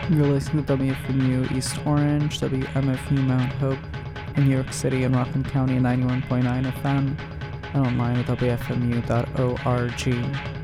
You're listening to WFMU East Orange, WMFU Mount Hope in New York City and Rockland County, 91.9 FM, and online at WFMU.org.